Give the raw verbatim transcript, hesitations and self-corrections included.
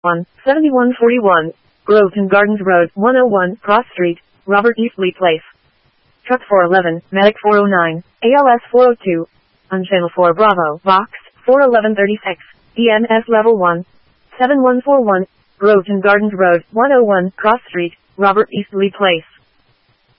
one, seventy-one forty-one, Groveton Gardens Road, one oh one, Cross Street, Robert Eastley Place. Truck four eleven, Medic four oh nine, A L S four oh two, on Channel four Bravo, Vox, four eleven thirty-six, E M S Level one, seven one four one, Groveton Gardens Road, one oh one, Cross Street, Robert Eastley Place.